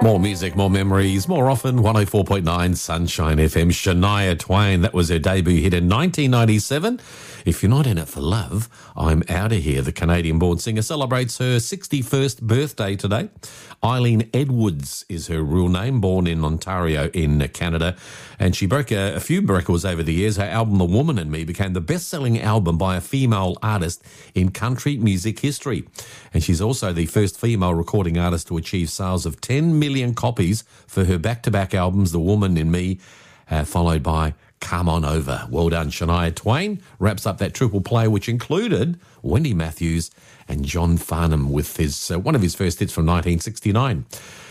More music, more memories, more often. 104.9 Sunshine FM. Shania Twain, that was her debut hit in 1997. If you're not in it for love, I'm out of here. The Canadian-born singer celebrates her 61st birthday today. Eileen Edwards is her real name, born in Ontario in Canada. And she broke a few records over the years. Her album, The Woman and Me, became the best-selling album by a female artist in country music history. And she's also the first female recording artist to achieve sales of 10 million copies for her back-to-back albums, The Woman and Me, followed by Come On Over. Well done, Shania Twain. Wraps up that triple play, which included Wendy Matthews and John Farnham with his one of his first hits from 1969.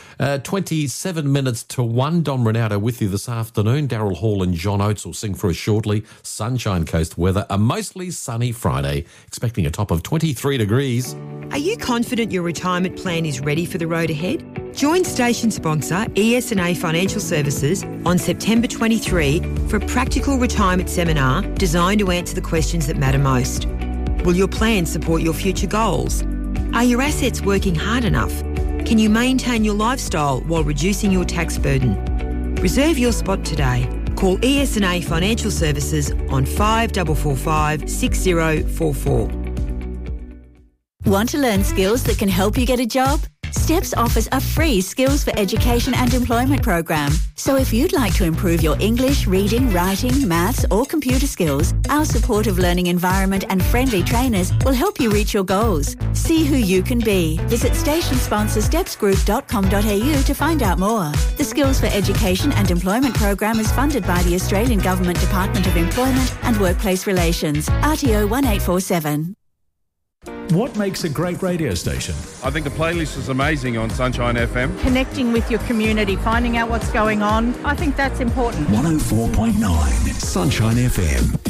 27 minutes to 1. Dom Ronaldo with you this afternoon. Daryl Hall and John Oates will sing for us shortly. Sunshine Coast weather, a mostly sunny Friday, expecting a top of 23 degrees. Are you confident your retirement plan is ready for the road ahead? Join station sponsor ES&A Financial Services on September 23 for a practical retirement seminar designed to answer the questions that matter most. Will your plan support your future goals? Are your assets working hard enough? Can you maintain your lifestyle while reducing your tax burden? Reserve your spot today. Call ES&A Financial Services on 5445 6044. Want to learn skills that can help you get a job? STEPS offers a free Skills for Education and Employment program. So if you'd like to improve your English, reading, writing, maths or computer skills, our supportive learning environment and friendly trainers will help you reach your goals. See who you can be. Visit station sponsor stepsgroup.com.au to find out more. The Skills for Education and Employment program is funded by the Australian Government Department of Employment and Workplace Relations, RTO 1847. What makes a great radio station? I think the playlist is amazing on Sunshine FM. Connecting with your community, finding out what's going on. I think that's important. 104.9 Sunshine FM.